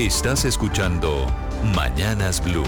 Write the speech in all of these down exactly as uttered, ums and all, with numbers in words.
Estás escuchando Mañanas Blue.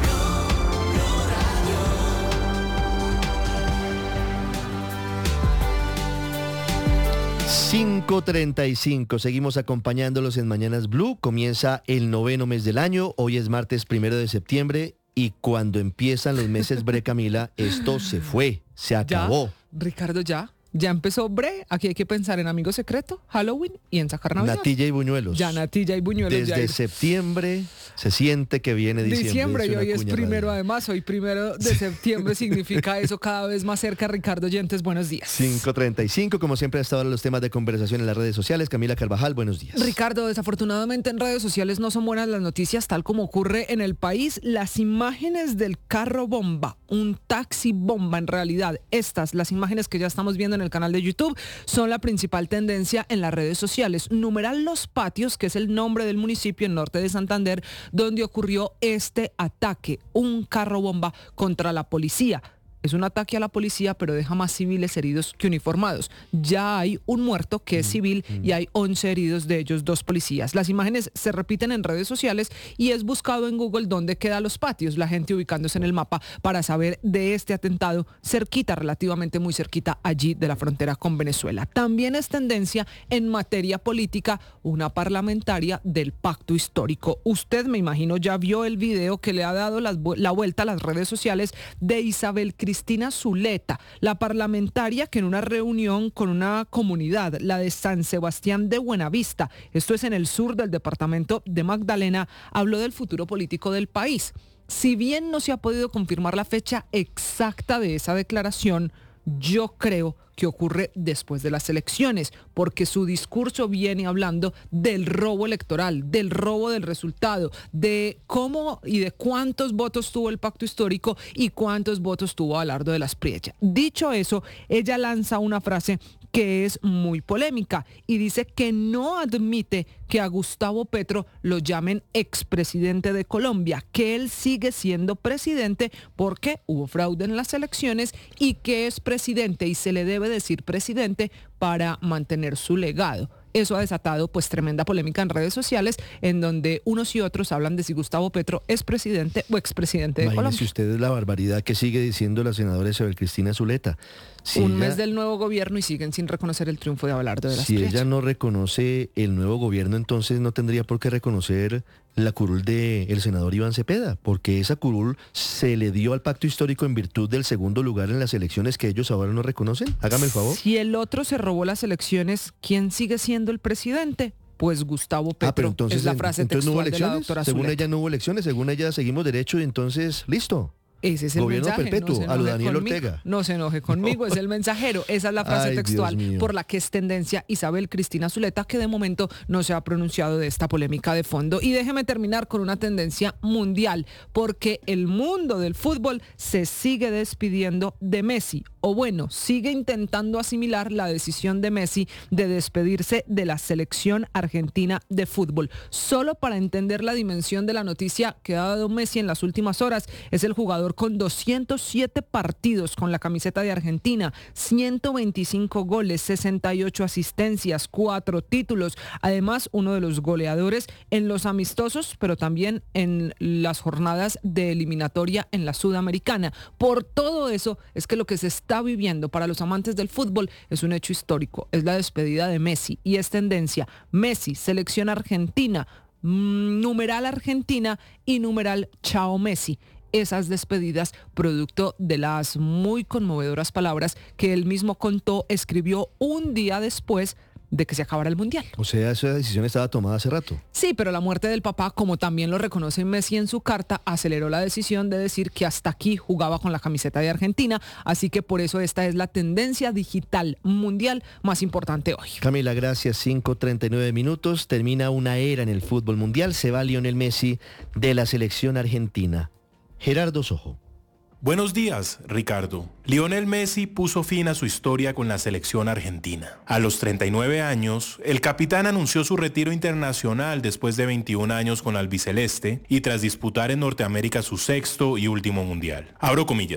cinco treinta y cinco, seguimos acompañándolos en Mañanas Blue. Comienza el noveno mes del año, hoy es martes primero de septiembre y cuando empiezan los meses Bre, Camila, esto se fue, se acabó. ¿Ya? Ricardo, ya. Ya empezó Bre, aquí hay que pensar en Amigo Secreto, Halloween y en sacar Navidad. Natilla y buñuelos. Ya natilla y buñuelos. Desde ya septiembre se siente que viene diciembre. Diciembre, y hoy es primero, radio. además, hoy primero de septiembre significa eso cada vez más cerca. Ricardo Oyentes, buenos días. cinco treinta y cinco, como siempre hasta ahora los temas de conversación en las redes sociales. Camila Carvajal, buenos días. Ricardo, desafortunadamente en redes sociales no son buenas las noticias, tal como ocurre en el país. Las imágenes del carro bomba, un taxi bomba en realidad, estas, las imágenes que ya estamos viendo en el canal de YouTube, son la principal tendencia en las redes sociales. Numeral Los Patios, que es el nombre del municipio en norte de Santander, donde ocurrió este ataque, un carro bomba contra la policía. Es un ataque a la policía, pero deja más civiles heridos que uniformados. Ya hay un muerto que es civil y hay once heridos, de ellos dos policías. Las imágenes se repiten en redes sociales y es buscado en Google dónde quedan Los Patios, la gente ubicándose en el mapa para saber de este atentado cerquita, relativamente muy cerquita allí de la frontera con Venezuela. También es tendencia en materia política una parlamentaria del pacto histórico. Usted, me imagino, ya vio el video que le ha dado las, la vuelta a las redes sociales de Isabel Cristina Cristina Zuleta, la parlamentaria que en una reunión con una comunidad, la de San Sebastián de Buenavista, esto es en el sur del departamento de Magdalena, habló del futuro político del país. Si bien no se ha podido confirmar la fecha exacta de esa declaración, yo creo que ocurre después de las elecciones, porque su discurso viene hablando del robo electoral, del robo del resultado, de cómo y de cuántos votos tuvo el pacto histórico y cuántos votos tuvo Abelardo de las Priella. Dicho eso, ella lanza una frase que es muy polémica y dice que no admite que a Gustavo Petro lo llamen expresidente de Colombia, que él sigue siendo presidente porque hubo fraude en las elecciones y que es presidente y se le debe decir presidente para mantener su legado. Eso ha desatado pues tremenda polémica en redes sociales, en donde unos y otros hablan de si Gustavo Petro es presidente o expresidente de Imagínese Colombia. ustedes la barbaridad que sigue diciendo la senadora Isabel Cristina Zuleta. Si Un ella, mes del nuevo gobierno y siguen sin reconocer el triunfo de Abelardo de las Si Priella. ella no reconoce el nuevo gobierno, entonces no tendría por qué reconocer la curul del senador Iván Cepeda, porque esa curul se le dio al pacto histórico en virtud del segundo lugar en las elecciones que ellos ahora no reconocen. Hágame el favor. Si el otro se robó las elecciones, ¿quién sigue siendo el presidente? Pues Gustavo Petro. Ah, pero entonces, es la frase entonces no hubo textual de la elecciones. doctora Según Zuleta. ella no hubo elecciones, según ella seguimos derecho y entonces listo. Ese es el Gobierno mensaje. perpetuo, no se a lo enoje Daniel conmigo. Ortega. No se enoje conmigo, es el mensajero. Esa es la frase Ay, textual Dios mío. por la que es tendencia Isabel Cristina Zuleta, que de momento no se ha pronunciado de esta polémica de fondo. Y déjeme terminar con una tendencia mundial, porque el mundo del fútbol se sigue despidiendo de Messi. O bueno, sigue intentando asimilar la decisión de Messi de despedirse de la selección argentina de fútbol. Solo para entender la dimensión de la noticia que ha dado Messi en las últimas horas, es el jugador con doscientos siete partidos con la camiseta de Argentina, ciento veinticinco goles, sesenta y ocho asistencias, cuatro títulos. Además, uno de los goleadores en los amistosos, pero también en las jornadas de eliminatoria en la Sudamericana. Por todo eso es que lo que se está viviendo para los amantes del fútbol es un hecho histórico. Es la despedida de Messi y es tendencia. Messi, selección argentina, mmm, numeral Argentina y numeral Chao Messi. Esas despedidas, producto de las muy conmovedoras palabras que él mismo contó, escribió un día después de que se acabara el Mundial. O sea, esa decisión estaba tomada hace rato. Sí, pero la muerte del papá, como también lo reconoce Messi en su carta, aceleró la decisión de decir que hasta aquí jugaba con la camiseta de Argentina, así que por eso esta es la tendencia digital mundial más importante hoy. Camila, gracias. cinco treinta y nueve minutos. Termina una era en el fútbol mundial. Se va Lionel Messi de la selección argentina. Gerardo Sojo. Buenos días, Ricardo. Lionel Messi puso fin a su historia con la selección argentina. A los treinta y nueve años, el capitán anunció su retiro internacional después de veintiún años con la albiceleste y tras disputar en Norteamérica su sexto y último mundial. Abro comillas.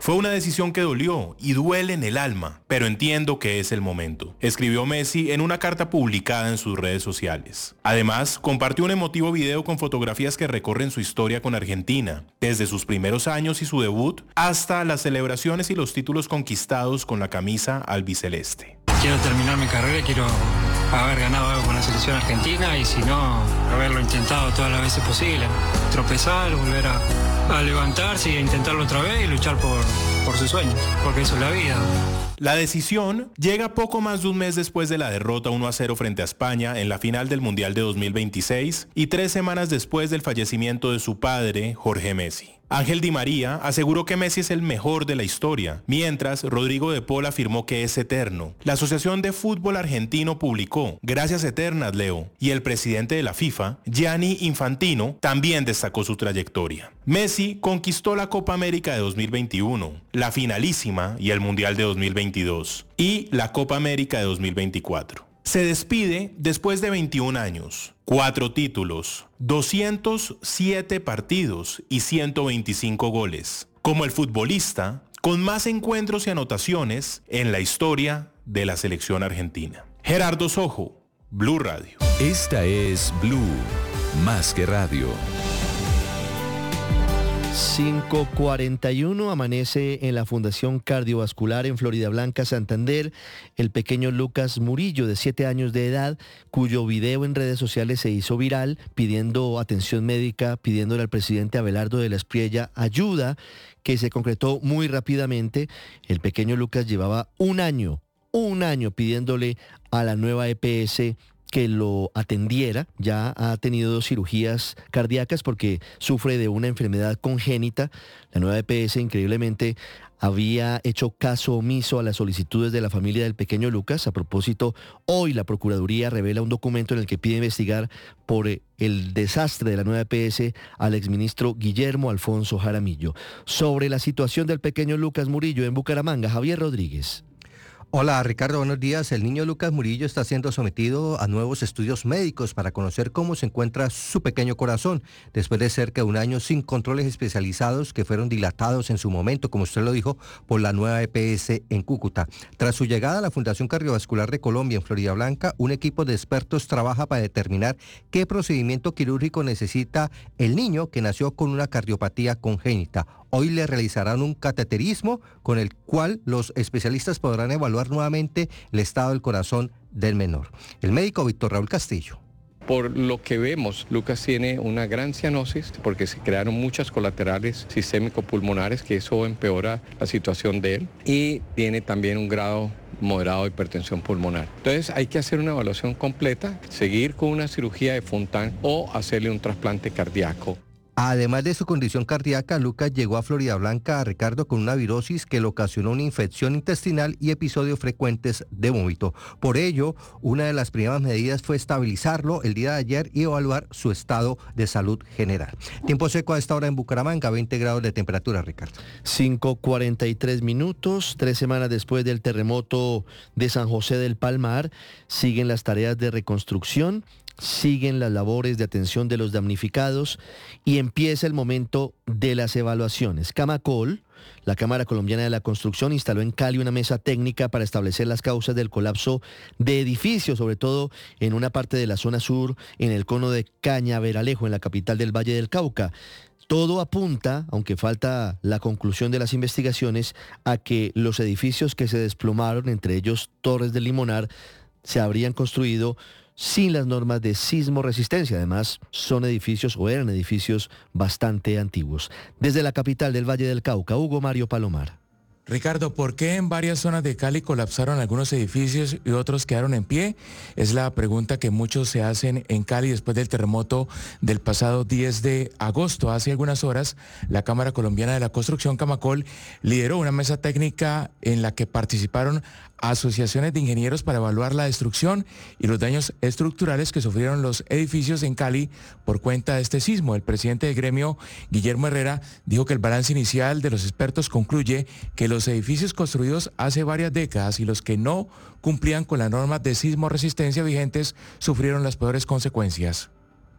Fue una decisión que dolió y duele en el alma, pero entiendo que es el momento, escribió Messi en una carta publicada en sus redes sociales. Además, compartió un emotivo video con fotografías que recorren su historia con Argentina, desde sus primeros años y su debut, hasta las celebraciones y los títulos conquistados con la camisa albiceleste. Quiero terminar mi carrera y quiero haber ganado algo con la selección argentina y si no, haberlo intentado todas las veces posibles. Tropezar, volver a, a levantarse y a intentarlo otra vez y luchar por, por sus sueños, porque eso es la vida. La decisión llega poco más de un mes después de la derrota uno a cero frente a España en la final del Mundial de dos mil veintiséis y tres semanas después del fallecimiento de su padre, Jorge Messi. Ángel Di María aseguró que Messi es el mejor de la historia, mientras Rodrigo de Paul afirmó que es eterno. La Asociación de Fútbol Argentino publicó "Gracias eternas, Leo", y el presidente de la FIFA, Gianni Infantino, también destacó su trayectoria. Messi conquistó la Copa América de dos mil veintiuno, la finalísima y el Mundial de dos mil veintidós, y la Copa América de dos mil veinticuatro. Se despide después de veintiún años, cuatro títulos, doscientos siete partidos y ciento veinticinco goles, como el futbolista con más encuentros y anotaciones en la historia de la selección argentina. Gerardo Sojo, Blue Radio. Esta es Blue, más que radio. cinco cuarenta y uno, amanece en la Fundación Cardiovascular en Floridablanca, Santander, el pequeño Lucas Murillo, de siete años de edad, cuyo video en redes sociales se hizo viral, pidiendo atención médica, pidiéndole al presidente Abelardo de la Espriella ayuda, que se concretó muy rápidamente. El pequeño Lucas llevaba un año, un año pidiéndole a la nueva E P S que lo atendiera. Ya ha tenido dos cirugías cardíacas porque sufre de una enfermedad congénita. La nueva E P S increíblemente había hecho caso omiso a las solicitudes de la familia del pequeño Lucas. A propósito, hoy la Procuraduría revela un documento en el que pide investigar por el desastre de la nueva E P S al exministro Guillermo Alfonso Jaramillo. Sobre la situación del pequeño Lucas Murillo en Bucaramanga, Javier Rodríguez. Hola Ricardo, buenos días. El niño Lucas Murillo está siendo sometido a nuevos estudios médicos para conocer cómo se encuentra su pequeño corazón, después de cerca de un año sin controles especializados que fueron dilatados en su momento, como usted lo dijo, por la nueva E P S en Cúcuta. Tras su llegada a la Fundación Cardiovascular de Colombia en Floridablanca, un equipo de expertos trabaja para determinar qué procedimiento quirúrgico necesita el niño que nació con una cardiopatía congénita. Hoy le realizarán un cateterismo con el cual los especialistas podrán evaluar nuevamente el estado del corazón del menor. El médico Víctor Raúl Castillo. Por lo que vemos, Lucas tiene una gran cianosis porque se crearon muchas colaterales sistémico-pulmonares, que eso empeora la situación de él, y tiene también un grado moderado de hipertensión pulmonar. Entonces hay que hacer una evaluación completa, seguir con una cirugía de Fontan o hacerle un trasplante cardíaco. Además de su condición cardíaca, Lucas llegó a Floridablanca, a Ricardo, con una virosis que le ocasionó una infección intestinal y episodios frecuentes de vómito. Por ello, una de las primeras medidas fue estabilizarlo el día de ayer y evaluar su estado de salud general. Tiempo seco a esta hora en Bucaramanga, veinte grados de temperatura, Ricardo. cinco cuarenta y tres minutos, tres semanas después del terremoto de San José del Palmar, siguen las tareas de reconstrucción. Siguen las labores de atención de los damnificados y empieza el momento de las evaluaciones. Camacol, la Cámara Colombiana de la Construcción, instaló en Cali una mesa técnica para establecer las causas del colapso de edificios, sobre todo en una parte de la zona sur, en el cono de Cañaveralejo, en la capital del Valle del Cauca. Todo apunta, aunque falta la conclusión de las investigaciones, a que los edificios que se desplomaron, entre ellos Torres del Limonar, se habrían construido sin las normas de sismo resistencia. Además, son edificios o eran edificios bastante antiguos. Desde la capital del Valle del Cauca, Hugo Mario Palomar. Ricardo, ¿por qué en varias zonas de Cali colapsaron algunos edificios y otros quedaron en pie? Es la pregunta que muchos se hacen en Cali después del terremoto del pasado diez de agosto. Hace algunas horas, la Cámara Colombiana de la Construcción, Camacol, lideró una mesa técnica en la que participaron asociaciones de ingenieros para evaluar la destrucción y los daños estructurales que sufrieron los edificios en Cali por cuenta de este sismo. El presidente del gremio, Guillermo Herrera, dijo que el balance inicial de los expertos concluye que los edificios construidos hace varias décadas y los que no cumplían con las normas de sismo resistencia vigentes sufrieron las peores consecuencias.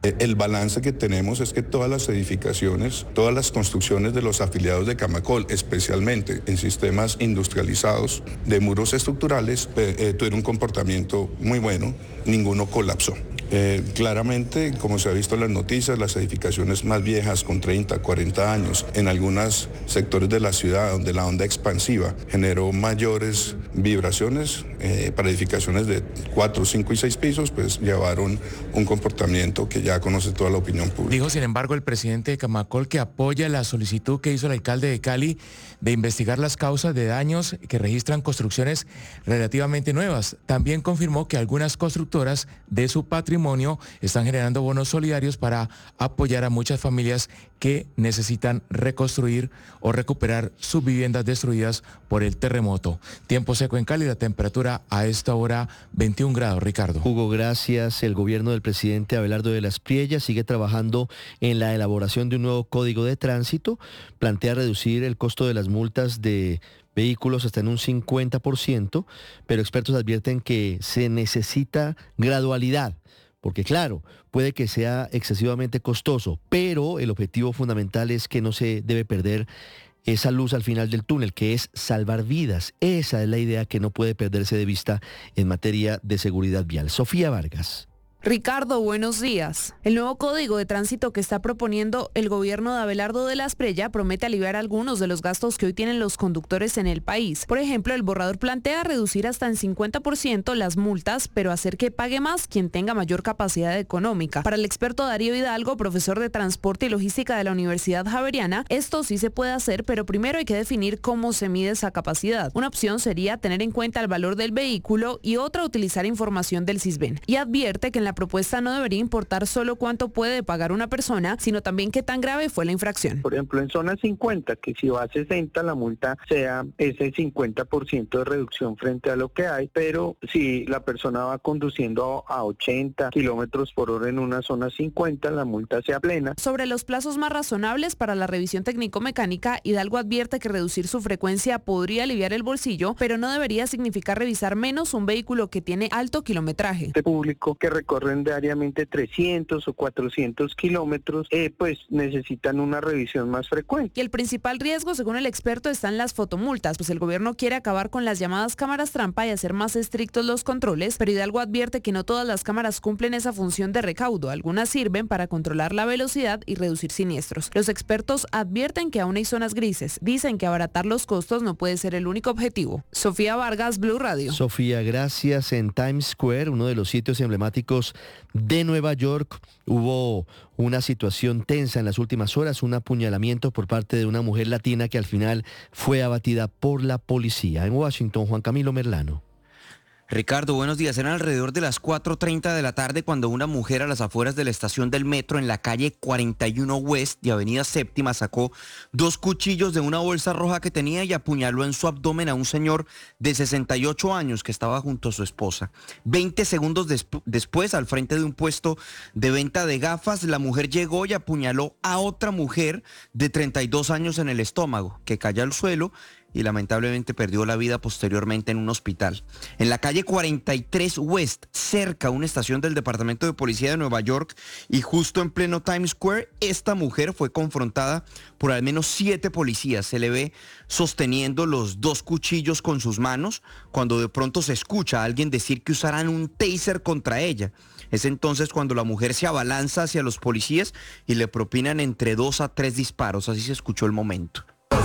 El balance que tenemos es que todas las edificaciones, todas las construcciones de los afiliados de Camacol, especialmente en sistemas industrializados de muros estructurales, eh, eh, tuvieron un comportamiento muy bueno, ninguno colapsó. Eh, claramente, como se ha visto en las noticias, las edificaciones más viejas con treinta, cuarenta años, en algunos sectores de la ciudad donde la onda expansiva generó mayores vibraciones, eh, para edificaciones de cuatro, cinco y seis pisos, pues llevaron un comportamiento que ya conoce toda la opinión pública. Dijo, sin embargo, el presidente de Camacol que apoya la solicitud que hizo el alcalde de Cali de investigar las causas de daños que registran construcciones relativamente nuevas. También confirmó que algunas constructoras de su patrimonio están generando bonos solidarios para apoyar a muchas familias que necesitan reconstruir o recuperar sus viviendas destruidas por el terremoto. Tiempo seco en Cali, la temperatura a esta hora veintiún grados, Ricardo. Hugo, gracias. El gobierno del presidente Abelardo de las Priellas sigue trabajando en la elaboración de un nuevo código de tránsito. Plantea reducir el costo de las multas de vehículos hasta en un cincuenta por ciento, pero expertos advierten que se necesita gradualidad. Porque claro, puede que sea excesivamente costoso, pero el objetivo fundamental es que no se debe perder esa luz al final del túnel, que es salvar vidas. Esa es la idea que no puede perderse de vista en materia de seguridad vial. Sofía Vargas. Ricardo, buenos días. El nuevo código de tránsito que está proponiendo el gobierno de Abelardo de las Priellas promete aliviar algunos de los gastos que hoy tienen los conductores en el país. Por ejemplo, el borrador plantea reducir hasta en cincuenta por ciento las multas, pero hacer que pague más quien tenga mayor capacidad económica. Para el experto Darío Hidalgo, profesor de Transporte y Logística de la Universidad Javeriana, esto sí se puede hacer, pero primero hay que definir cómo se mide esa capacidad. Una opción sería tener en cuenta el valor del vehículo y otra utilizar información del Sisbén. Y advierte que en la propuesta no debería importar solo cuánto puede pagar una persona, sino también qué tan grave fue la infracción. Por ejemplo, en zona cincuenta, que si va a sesenta, la multa sea ese cincuenta por ciento de reducción frente a lo que hay, pero si la persona va conduciendo a ochenta kilómetros por hora en una zona cincuenta, la multa sea plena. Sobre los plazos más razonables para la revisión técnico-mecánica, Hidalgo advierte que reducir su frecuencia podría aliviar el bolsillo, pero no debería significar revisar menos un vehículo que tiene alto kilometraje. Este público que recorre diariamente trescientos o cuatrocientos kilómetros, eh, pues necesitan una revisión más frecuente. Y el principal riesgo, según el experto, están las fotomultas, pues el gobierno quiere acabar con las llamadas cámaras trampa y hacer más estrictos los controles, pero Hidalgo advierte que no todas las cámaras cumplen esa función de recaudo. Algunas sirven para controlar la velocidad y reducir siniestros. Los expertos advierten que aún hay zonas grises. Dicen que abaratar los costos no puede ser el único objetivo. Sofía Vargas, Blue Radio. Sofía, gracias. En Times Square, uno de los sitios emblemáticos de Nueva York, hubo una situación tensa en las últimas horas, un apuñalamiento por parte de una mujer latina que al final fue abatida por la policía. En Washington, Juan Camilo Merlano. Ricardo, buenos días. Eran alrededor de las cuatro treinta de la tarde cuando una mujer a las afueras de la estación del metro en la calle cuarenta y uno West y Avenida Séptima sacó dos cuchillos de una bolsa roja que tenía y apuñaló en su abdomen a un señor de sesenta y ocho años que estaba junto a su esposa. veinte segundos desp- después, al frente de un puesto de venta de gafas, la mujer llegó y apuñaló a otra mujer de treinta y dos años en el estómago, que cayó al suelo y lamentablemente perdió la vida posteriormente en un hospital. En la calle cuarenta y tres West, cerca a una estación del Departamento de Policía de Nueva York y justo en pleno Times Square, esta mujer fue confrontada por al menos siete policías. Se le ve sosteniendo los dos cuchillos con sus manos cuando de pronto se escucha a alguien decir que usarán un taser contra ella. Es entonces cuando la mujer se abalanza hacia los policías y le propinan entre dos a tres disparos. Así se escuchó el momento.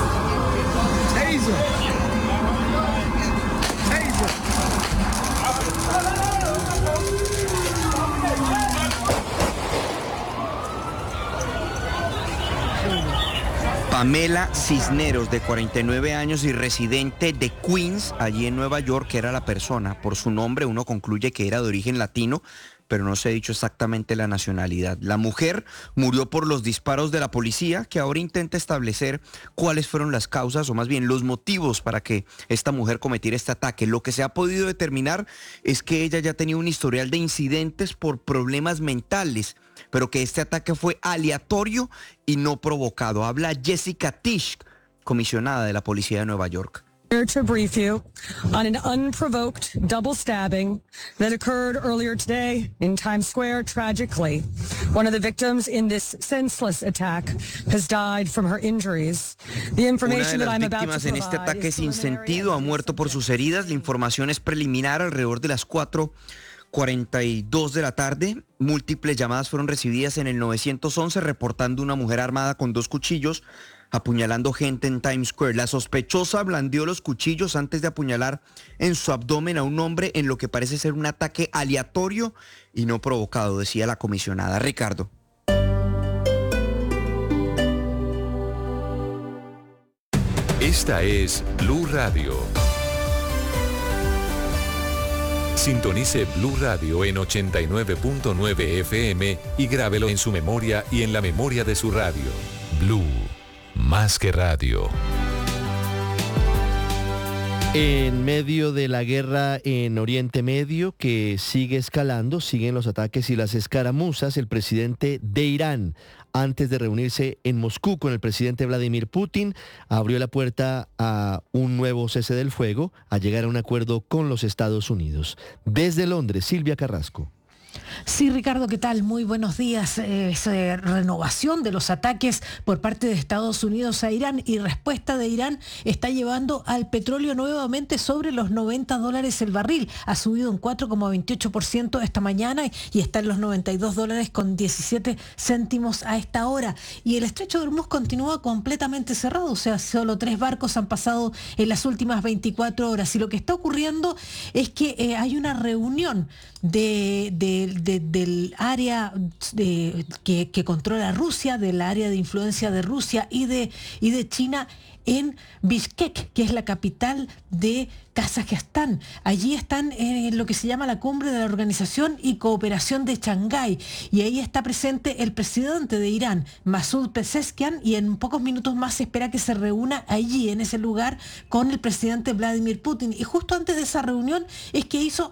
Pamela Cisneros, de cuarenta y nueve años y residente de Queens, allí en Nueva York, era la persona. Por su nombre uno concluye que era de origen latino, pero no se ha dicho exactamente la nacionalidad. La mujer murió por los disparos de la policía, que ahora intenta establecer cuáles fueron las causas, o más bien los motivos para que esta mujer cometiera este ataque. Lo que se ha podido determinar es que ella ya tenía un historial de incidentes por problemas mentales, pero que este ataque fue aleatorio y no provocado. Habla Jessica Tisch, comisionada de la policía de Nueva York. Here to brief you on an unprovoked double stabbing that occurred earlier today in Times Square. Tragically, one of the victims in this senseless attack has died from her injuries. The information that I'm about to Una de las víctimas en este provide ataque is sin sentido ha muerto por sus heridas. La información es preliminar. Alrededor de las cuatro cuarenta y dos de la tarde, múltiples llamadas fueron recibidas en el nueve once reportando una mujer armada con dos cuchillos apuñalando gente en Times Square. La sospechosa blandió los cuchillos antes de apuñalar en su abdomen a un hombre en lo que parece ser un ataque aleatorio y no provocado, decía la comisionada. Ricardo. Esta es Blue Radio. Sintonice Blue Radio en ochenta y nueve punto nueve F M y grábelo en su memoria y en la memoria de su radio. Blue, más que radio. En medio de la guerra en Oriente Medio, que sigue escalando, siguen los ataques y las escaramuzas, el presidente de Irán, antes de reunirse en Moscú con el presidente Vladimir Putin, abrió la puerta a un nuevo cese del fuego, a llegar a un acuerdo con los Estados Unidos. Desde Londres, Silvia Carrasco. Sí, Ricardo, ¿qué tal? Muy buenos días. Eh, esa renovación de los ataques por parte de Estados Unidos a Irán y respuesta de Irán está llevando al petróleo nuevamente sobre los noventa dólares el barril. Ha subido un cuatro coma veintiocho por ciento esta mañana y está en los noventa y dos dólares con diecisiete céntimos a esta hora. Y el estrecho de Hormuz continúa completamente cerrado, o sea, solo tres barcos han pasado en las últimas veinticuatro horas. Y lo que está ocurriendo es que eh, hay una reunión de... de De, del área de, que, que controla Rusia, del área de influencia de Rusia y de, y de China en Bishkek, que es la capital de Kazajistán. Allí están en lo que se llama la cumbre de la Organización y Cooperación de Shanghái y ahí está presente el presidente de Irán, Masoud Pezeshkian, y en pocos minutos más se espera que se reúna allí, en ese lugar, con el presidente Vladimir Putin. Y justo antes de esa reunión es que hizo